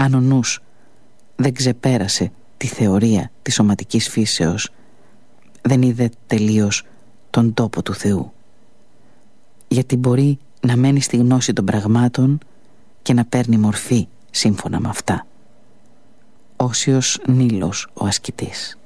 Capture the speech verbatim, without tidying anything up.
αν ο νους δεν ξεπέρασε τη θεωρία της σωματικής φύσεως, δεν είδε τελείως τον τόπο του Θεού. Γιατί μπορεί να μένει στη γνώση των πραγμάτων και να παίρνει μορφή σύμφωνα με αυτά. Όσιος Νείλος ο ασκητής.